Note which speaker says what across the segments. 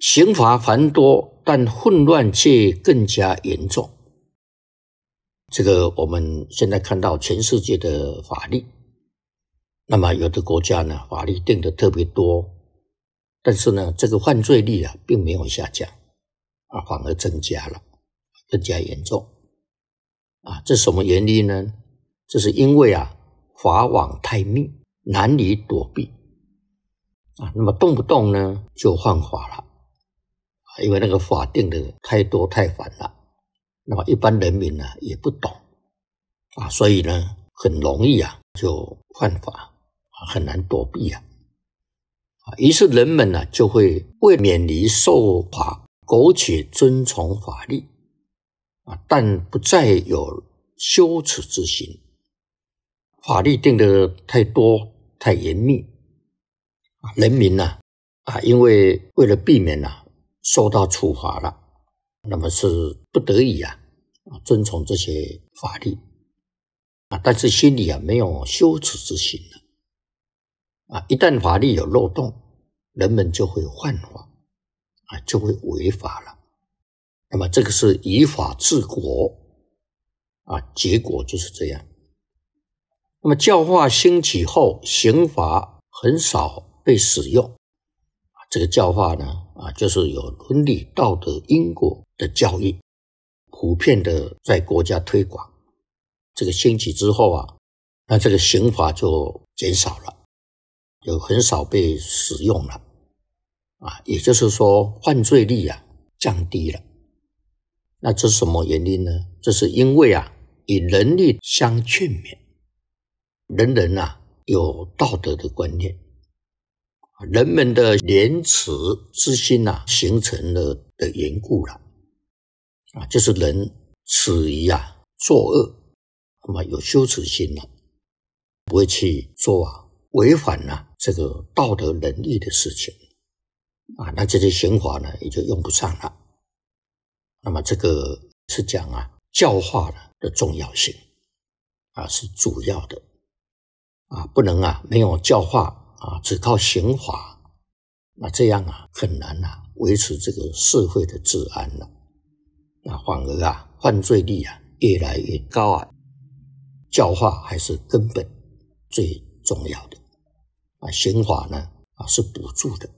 Speaker 1: 刑罚繁多，但混乱却更加严重。这个我们现在看到全世界的法律，那么有的国家呢，法律定的特别多，但是呢，这个犯罪率并没有下降，反而增加了，更加严重。这是什么原因呢？这是因为法网太密，难以躲避。那么动不动呢就犯法了，因为那个法定的太多太繁了，那么一般人民呢也不懂所以呢很容易就犯法很难躲避于是人们呢就会为免于受罚，苟且遵从法律但不再有羞耻之心。法律定的太多太严密，人民因为为了避免受到处罚了，那么是不得已遵从这些法律但是心里没有羞耻之心了一旦法律有漏洞，人们就会犯法就会违法了。那么这个是以法治国结果就是这样。那么教化兴起后，刑罚很少被使用。这个教化呢就是有伦理道德因果的教育，普遍的在国家推广。这个兴起之后那这个刑罚就减少了，就很少被使用了也就是说犯罪率降低了。那这是什么原因呢？这是因为以人力相劝勉，人人有道德的观念，人们的廉耻之心形成了的缘故了就是人耻于作恶，那么有羞耻心了，不会去做违反这个道德仁义的事情那这些刑罚呢也就用不上了。那么这个是讲教化的重要性是主要的不能没有教化只靠刑罚，那这样很难维持这个社会的治安了反而犯罪率越来越高教化还是根本最重要的刑罚呢是补助的。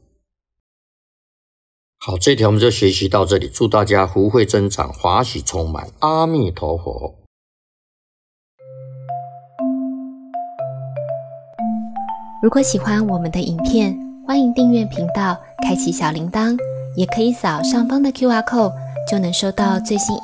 Speaker 1: 好，这一条我们就学习到这里，祝大家福慧增长，法喜充满，阿弥陀佛。
Speaker 2: 如果喜欢我们的影片，欢迎订阅频道，开启小铃铛，也可以扫上方的 QR code，就能收到最新